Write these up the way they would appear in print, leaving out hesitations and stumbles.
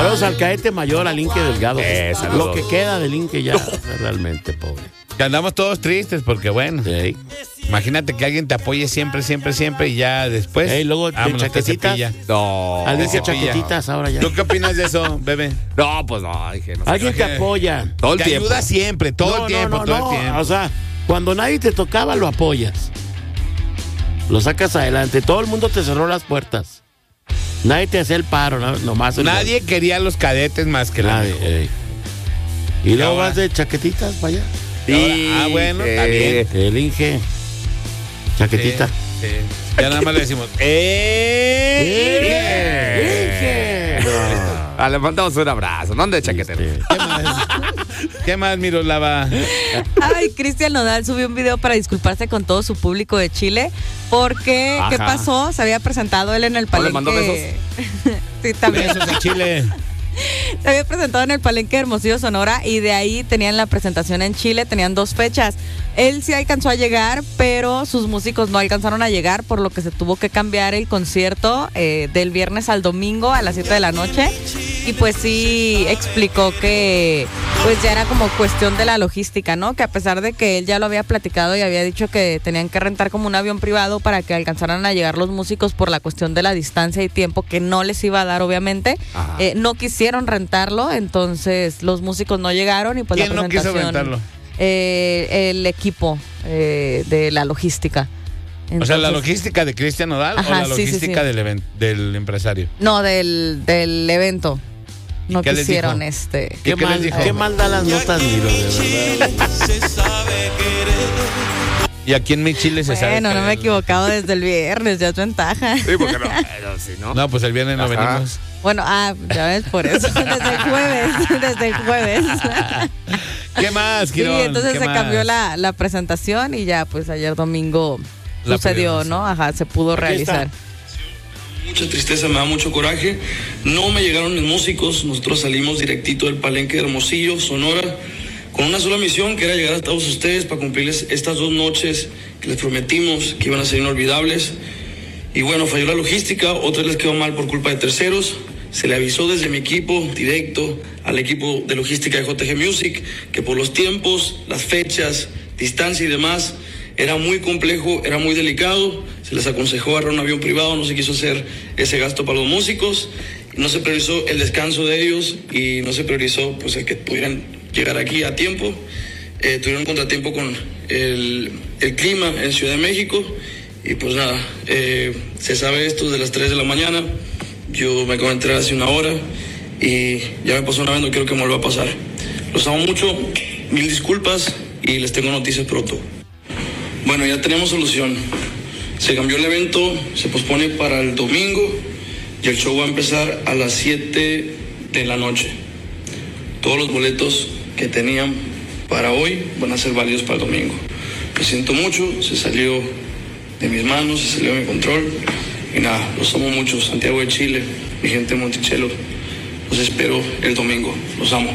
Saludos al caete mayor, al Inque Delgado. Saludos. Lo que queda del Inque ya, realmente, pobre. Que andamos todos tristes porque, bueno, Sí. imagínate que alguien te apoye siempre y ya después. Luego de vámonos, te chaquetitas. cepilla. No. Alguien que cepilla. chaquetitas ahora ya. ¿Tú qué opinas de eso, bebé? No, pues no, dije, no sé. Alguien te apoya. Todo el Te tiempo. ayuda siempre, todo el tiempo. O sea, cuando nadie te tocaba, lo apoyas. Lo sacas adelante. Todo el mundo te cerró las puertas. Nadie te hacía el paro, nomás. Nadie quería a los cadetes más que Nadie. nadie. Y luego ahora? vas de chaquetitas para allá. Sí, Bueno, está bien. El Inge. Chaquetita. Sí. Ya nada más le decimos, Inge. No. Le mandamos un abrazo. No ande chaquetero. ¿Qué más? ¿Qué más, Miroslava? Ay, Cristian Nodal subió un video para disculparse con todo su público de Chile porque, ¿qué Ajá. pasó? Se había presentado él en el ¿No palenque. le mandó besos? Sí, también. Besos a Chile. Se había presentado en el Palenque de Hermosillo, Sonora, y de ahí tenían la presentación en Chile, tenían 2 fechas. Él sí alcanzó a llegar, pero sus músicos no alcanzaron a llegar, por lo que se tuvo que cambiar el concierto del viernes al domingo a las 7 de la noche. Y pues sí explicó que pues ya era como cuestión de la logística, ¿no? Que a pesar de que él ya lo había platicado y había dicho que tenían que rentar como un avión privado para que alcanzaran a llegar los músicos por la cuestión de la distancia y tiempo que no les iba a dar, obviamente, no quisieron rentarlo, entonces los músicos no llegaron y pues ¿Quién la no quiso presentación... rentarlo? El equipo de la logística. O sea, ¿la Entonces, logística de Cristian Nodal Ajá, o la sí, sí, logística sí. del empresario? No, del evento. No qué les quisieron dijo? Qué ¿Qué les mal, dijo? qué mal da las notas, Miro, de verdad. Y aquí en mi Chile se sabe. Bueno, no me he que- equivocado desde el viernes, ya es ventaja. Sí, porque no. Pero si no. No, pues el viernes no Ajá. venimos. Bueno, ya ves, por eso. Desde el jueves. ¿Qué más, Sí, Quirón? entonces ¿Qué se más? cambió la presentación y ya, pues ayer domingo La sucedió, pudieron ¿no? Ajá, se pudo Aquí realizar. Mucha tristeza, me da mucho coraje. No me llegaron mis músicos. Nosotros salimos directito del Palenque de Hermosillo, Sonora, con una sola misión, que era llegar a todos ustedes para cumplirles estas 2 noches que les prometimos que iban a ser inolvidables. Y bueno, falló la logística, otra vez les quedó mal por culpa de terceros. Se le avisó desde mi equipo directo al equipo de logística de JG Music que por los tiempos, las fechas, distancia y demás, era muy complejo, era muy delicado. Se les aconsejó agarrar un avión privado, no se quiso hacer ese gasto para los músicos. No se priorizó el descanso de ellos y no se priorizó pues el que pudieran llegar aquí a tiempo. Tuvieron un contratiempo con el clima en Ciudad de México. Y pues nada, se sabe esto desde las 3 de la mañana. Yo me acabo de enterar hace 1 hora y ya me pasó una vez, no quiero que me vuelva a pasar. Los amo mucho, 1000 disculpas y les tengo noticias pronto. Bueno, ya tenemos solución. Se cambió el evento, se pospone para el domingo y el show va a empezar a las 7 de la noche. Todos los boletos que tenían para hoy van a ser válidos para el domingo. Me siento mucho, se salió de mis manos, se salió de mi control. Y nada, los amo mucho, Santiago de Chile, mi gente de Monticello. Los espero el domingo, los amo.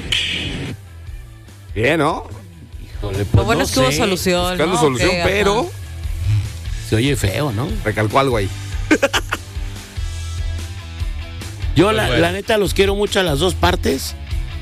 Bien, ¿no? Híjole, pues Lo bueno no es que hubo sé. solución. Buscando ¿no? solución, Ok, pero ajá. Se oye feo, ¿no? recalcó algo ahí. Yo, Pues bueno. la neta, los quiero mucho a las 2 partes.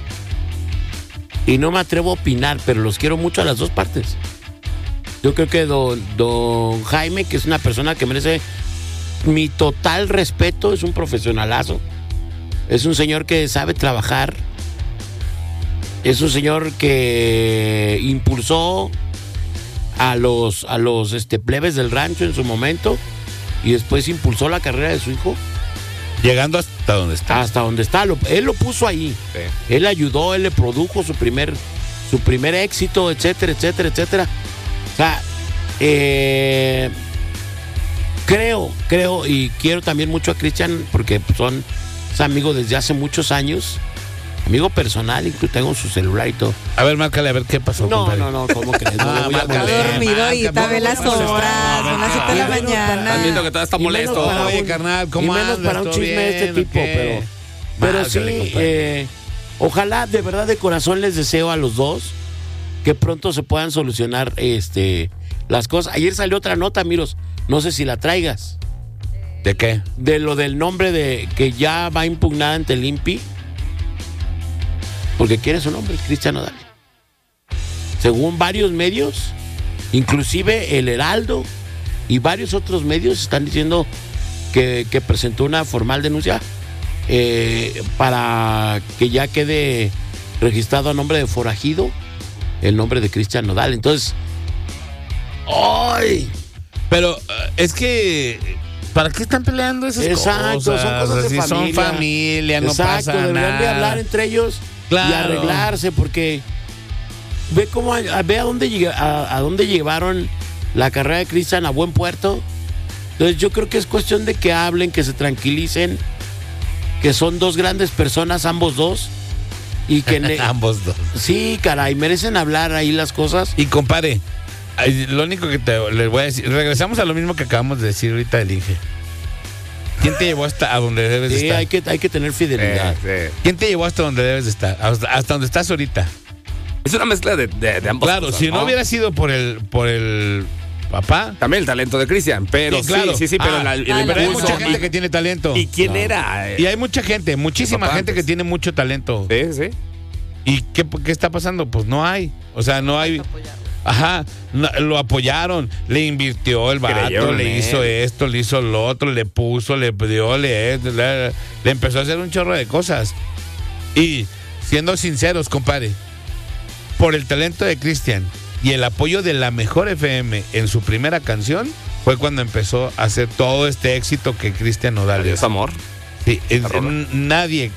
Y no me atrevo a opinar, pero los quiero mucho a las 2 partes. Yo creo que don Jaime, que es una persona que merece mi total respeto, es un profesionalazo. Es un señor que sabe trabajar. Es un señor que impulsó a los plebes del rancho en su momento y después impulsó la carrera de su hijo Llegando hasta donde está. hasta donde está. Él lo puso ahí. Sí. Él ayudó, él le produjo su primer éxito, etcétera, etcétera, etcétera. O sea, creo y quiero también mucho a Cristian porque es amigo desde hace muchos años. Amigo personal, incluso tengo su celular y todo. A ver, márcale a ver qué pasó. No, compadre. no, ¿cómo crees? No, lo voy a márcale. molestar. Está dormido ahorita, ve las horas, son las 7 de la Están viendo mañana. que todavía está Y menos molesto. para Oye, un- carnal, ¿cómo y menos andas? para un ¿Todo chisme de este bien o tipo, qué? pero Márcale, sí, compadre. ojalá de verdad de corazón les deseo a los dos que pronto se puedan solucionar las cosas. Ayer salió otra nota, Miros, no sé si la traigas, ¿De qué? de lo del nombre de que ya va impugnada ante el INPI Porque quiere su nombre, Cristian Nodal. Según varios medios, inclusive el Heraldo y varios otros medios están diciendo que presentó una formal denuncia para que ya quede registrado a nombre de forajido el nombre de Cristian Nodal. Entonces, ¡ay! Pero es que, ¿para qué están peleando esas Exacto, cosas? son cosas de Si familia. son familia, no pasa deberían nada. de hablar entre ellos y Claro. arreglarse, porque ve a dónde llevaron la carrera de Cristian a buen puerto. Entonces yo creo que es cuestión de que hablen, que se tranquilicen, que son dos grandes personas, ambos dos, y que Ambos dos. sí, caray, merecen hablar ahí las cosas. Y compadre, lo único que les voy a decir, regresamos a lo mismo que acabamos de decir ahorita del Inge. ¿Quién te llevó hasta a donde debes de Sí, estar? hay que tener fidelidad. Sí. ¿Quién te llevó hasta donde debes de estar? Hasta donde estás ahorita. Es una mezcla de ambas Claro, cosas, si no hubiera sido por el papá. También el talento de Cristian, pero Sí, claro. sí, pero el Pero hay impulso. mucha gente que tiene talento. ¿Y quién era? Y hay mucha gente, muchísima papá gente que antes. tiene mucho talento. Sí. ¿Y qué está pasando? Pues no hay. O sea, no hay. Ajá, lo apoyaron, le invirtió el vato, Creyeron le en hizo él. esto, le hizo lo otro, le puso, le dio, le empezó a hacer un chorro de cosas. Y siendo sinceros, compadre, por el talento de Cristian y el apoyo de la Mejor FM en su primera canción, fue cuando empezó a hacer todo este éxito que Cristian Nodal Adiós, es. amor. Sí, La rola. nadie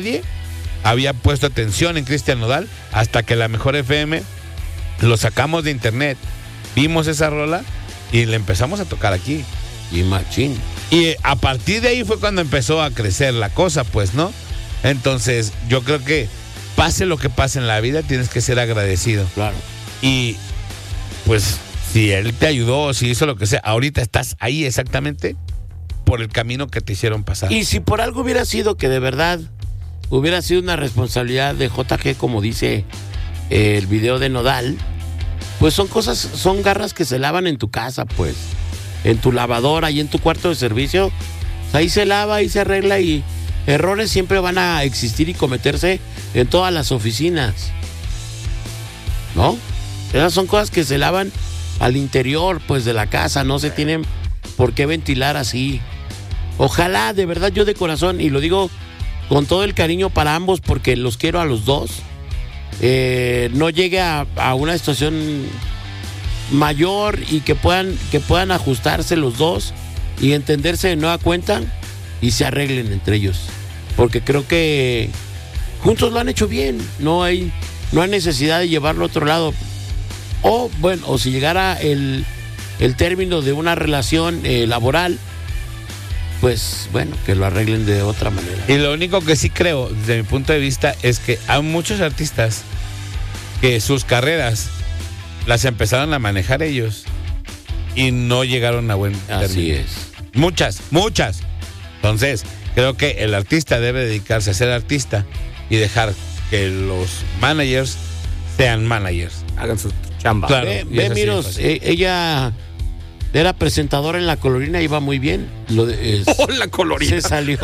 había puesto atención en Cristian Nodal hasta que la Mejor FM lo sacamos de internet, vimos esa rola y le empezamos a tocar aquí. Y machín. Y a partir de ahí fue cuando empezó a crecer la cosa, pues, ¿no? Entonces, yo creo que pase lo que pase en la vida, tienes que ser agradecido. Claro. Y, pues, si él te ayudó, si hizo lo que sea, ahorita estás ahí exactamente por el camino que te hicieron pasar. Y si por algo hubiera sido que de verdad hubiera sido una responsabilidad de JG, como dice el video de Nodal, pues son garras que se lavan en tu casa, pues, en tu lavadora y en tu cuarto de servicio. Ahí se lava, ahí se arregla, y errores siempre van a existir y cometerse en todas las oficinas, ¿no? Esas son cosas que se lavan al interior, pues, de la casa, no se tienen por qué ventilar así. Ojalá, de verdad, yo de corazón, y lo digo con todo el cariño para ambos, porque los quiero a los dos, no llegue a una situación mayor y que puedan ajustarse los dos y entenderse de nueva cuenta y se arreglen entre ellos. Porque creo que juntos lo han hecho bien, no hay necesidad de llevarlo a otro lado. O bueno, o si llegara el término de una relación laboral, pues bueno, que lo arreglen de otra manera. Y lo único que sí creo, desde mi punto de vista, es que hay muchos artistas que sus carreras las empezaron a manejar ellos y no llegaron a buen Así término. es. Muchas. Entonces, creo que el artista debe dedicarse a ser artista y dejar que los managers sean managers. Hagan su chamba. Claro. Ve, y es así, Miros, fácil. ella era presentadora en La Colorina, iba muy bien. Hola, colorida.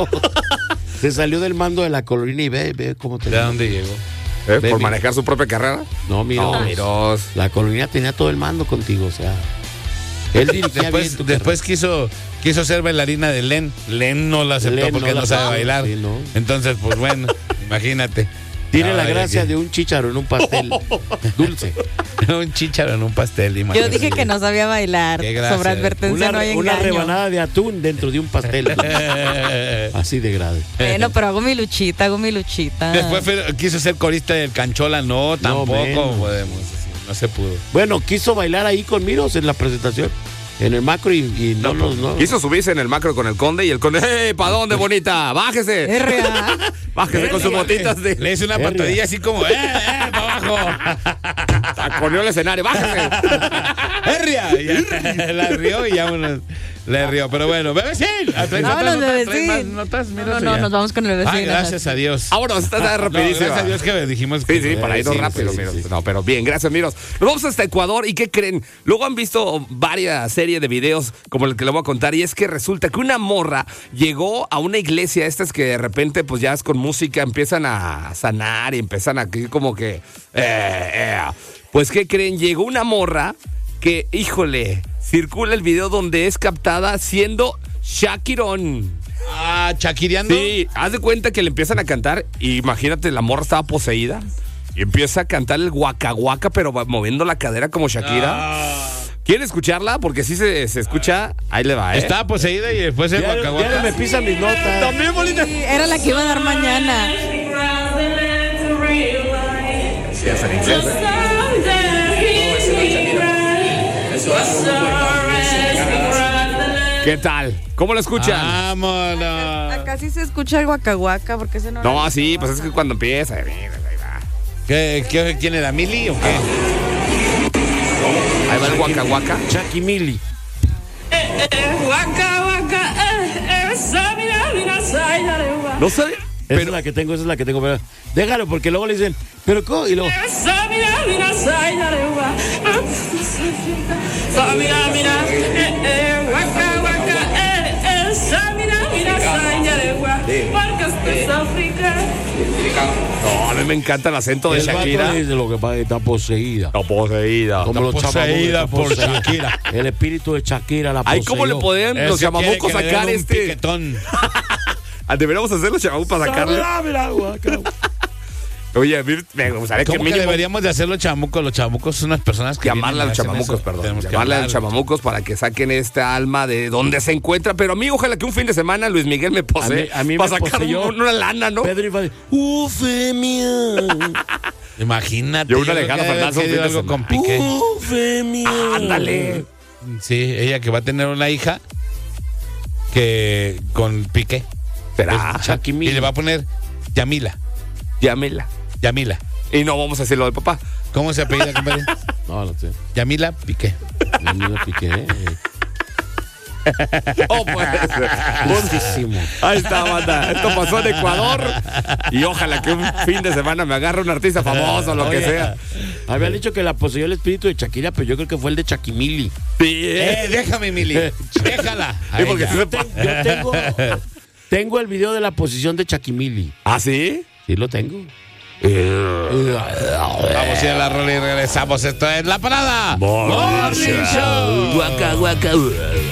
Se salió del mando de La Colorina y ve cómo te ¿De dónde llegó? ¿Por Ve, manejar su propia carrera? No, Miros. No, Miros. La Colorina tenía todo el mando contigo, o sea. Él dirigía bien tu Después quiso ser bailarina de Len. Len no la aceptó Len porque no no la sabe aceptó, bailar. sí, no. Entonces, pues bueno, imagínate. Tiene la Ay, gracia aquí. de un chícharo en un pastel dulce. Un chícharo en un pastel, Yo imagínate. dije que no sabía bailar. Qué gracia. Sobre advertencia no hay Una engaño. rebanada de atún dentro de un pastel. Así de grave. Bueno, pero hago mi luchita. Después quiso ser corista del Canchola, no, tampoco menos. podemos, no se pudo. Bueno, quiso bailar ahí con Miros en la presentación, en el macro, y no. Quiso subirse en el macro con el conde y el conde, ¡hey! ¿Para dónde, bonita? ¡Bájese! R.A. Bájese con sus botitas de. Le hice una patadilla así como, para abajo. Taconeó el escenario, ¡bájese! ¡Herria! Y ya, la rió y ya uno le rió. Pero bueno, bebecín. Vámonos, bebecín. ¿Notas? No, nos vamos con el vecino. Ay, gracias a Dios. Ahora está rapidísimo. Gracias a Dios que dijimos Sí, que... para irnos sí, rápido, sí, Miros. sí. No, pero bien, gracias, Miros. Nos vamos hasta Ecuador y ¿qué creen? Luego han visto varias series de videos como el que le voy a contar y es que resulta que una morra llegó a una iglesia, estas que de repente pues ya es con música empiezan a sanar y empiezan a como que... Pues ¿qué creen? Llegó una morra que, híjole, circula el video donde es captada siendo Shakirón. Ah, chaquireando. Sí, haz de cuenta que le empiezan a cantar y imagínate, la morra estaba poseída y empieza a cantar el Waka Waka, pero moviendo la cadera como Shakira. ¿Quieren escucharla? Porque sí se escucha. Ahí le va, ¿eh? Estaba poseída y después el Ya guacaguaca. me pisan mis notas. También, bonita. Sí, era la que iba a dar mañana. Sí, es en inglés, ¿eh? ¿Qué tal? ¿Cómo la escuchan? Vámonos. Acá sí se escucha el guacahuaca, porque ese no. No, sí, pues es que cuando empieza. Ahí va. ¿Quién era? ¿Mili o qué? Ahí va el Waka Waka. Chucky Millie. No sé. Esa es la que tengo, pero déjalo porque luego le dicen, pero ¿cómo? Y luego, No, a mí me encanta el acento de el vato Shakira. dice lo que pasa es que está poseída. Está poseída. Como los poseída chamamucos, por está poseída. Shakira. El espíritu de Shakira la Ay, poseyó. ¿cómo le podían los Ese chamamucos quiere que le sacar den un este? piquetón. Deberíamos hacer los chamamucos para sacarle. Mira, guaca. Oye, a mí me gustaría que ¿Cómo que mínimo deberíamos de hacer los chamucos? Los chamucos son unas personas que... llamarle a los hacen chamamucos, eso. perdón. Tenemos que Llamarle a los hablar. chamamucos para que saquen esta alma de donde se encuentra. Pero a mí, ojalá que un fin de semana Luis Miguel me posee. A mí para me sacar poseyó una lana, ¿no? Pedro Infante. Femia. Imagínate. Yo una creo Alejandra que debe Fernández un haber fin de algo con Piqué. Femia. Ándale. Sí, ella que va a tener una hija que con Piqué. Será. Chucky Y Millie. le va a poner Yamila. Llámela. Yamila. Y no vamos a decirlo del papá. ¿Cómo se apellida, compadre? No, no sé. Yamila Piqué. La niña Piqué. Oh, pues. Justísimo. Ahí está, banda. Esto pasó en Ecuador. Y ojalá que un fin de semana me agarre un artista famoso o lo que Oye, sea. Habían dicho que la poseyó el espíritu de Shakira, pero yo creo que fue el de Chucky Millie. Sí, Déjame, Mili. Déjala. Sí, porque Ahí sí ya. se- Yo tengo el video de la posición de Chucky Millie. ¿Ah, sí? Sí, lo tengo. Vamos a ir a la rola y regresamos. Esto es La Parada. Morning Morning Show. Guaca, guaca.